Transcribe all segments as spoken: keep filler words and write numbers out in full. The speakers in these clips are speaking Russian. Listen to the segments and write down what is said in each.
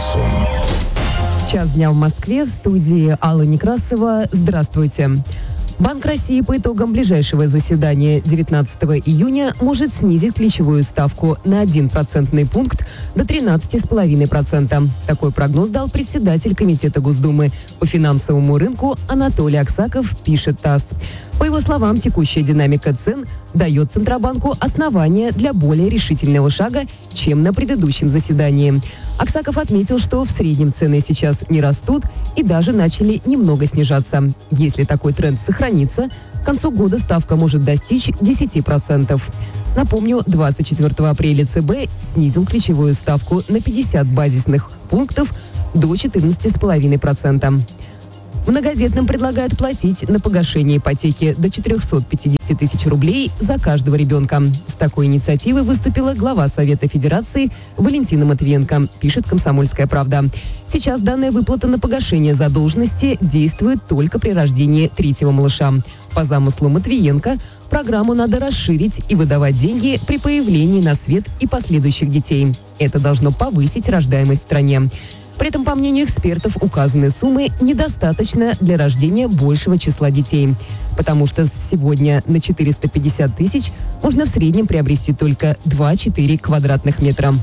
Шансон. Час дня в Москве, в студии Алла Некрасова. Здравствуйте. Банк России по итогам ближайшего заседания девятнадцатого июня может снизить ключевую ставку на один процентный пункт до тринадцати целых пяти десятых процента. Такой прогноз дал председатель Комитета Госдумы по финансовому рынку Анатолий Аксаков, пишет ТАСС. По его словам, текущая динамика цен дает Центробанку основания для более решительного шага, чем на предыдущем заседании. Аксаков отметил, что в среднем цены сейчас не растут и даже начали немного снижаться. Если такой тренд сохранится, к концу года ставка может достичь десяти процентов. Напомню, двадцать четвёртого апреля ЦБ снизил ключевую ставку на пятьдесят базисных пунктов до четырнадцати целых пяти десятых процента. Многодетным предлагают платить на погашение ипотеки до четырехсот пятидесяти тысяч рублей за каждого ребенка. С такой инициативой выступила глава Совета Федерации Валентина Матвиенко, пишет «Комсомольская правда». Сейчас данная выплата на погашение задолженности действует только при рождении третьего малыша. По замыслу Матвиенко, программу надо расширить и выдавать деньги при появлении на свет и последующих детей. Это должно повысить рождаемость в стране. При этом, по мнению экспертов, указанные суммы недостаточно для рождения большего числа детей, потому что сегодня на четыреста пятьдесят тысяч можно в среднем приобрести только два-четыре квадратных метра.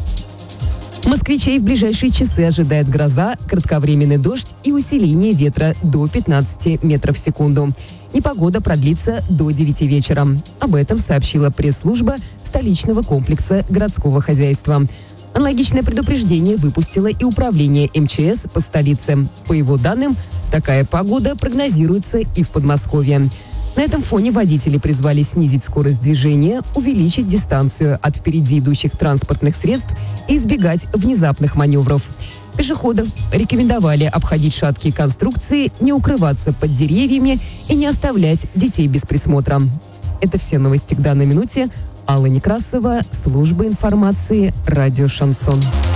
Москвичей в ближайшие часы ожидает гроза, кратковременный дождь и усиление ветра до пятнадцати метров в секунду. Непогода продлится до девяти вечера. Об этом сообщила пресс-служба столичного комплекса городского хозяйства. Аналогичное предупреждение выпустило и управление эм че эс по столице. По его данным, такая погода прогнозируется и в Подмосковье. На этом фоне водители призвали снизить скорость движения, увеличить дистанцию от впереди идущих транспортных средств и избегать внезапных маневров. Пешеходов рекомендовали обходить шаткие конструкции, не укрываться под деревьями и не оставлять детей без присмотра. Это все новости к данной минуте. Алла Некрасова, служба информации, радио «Шансон».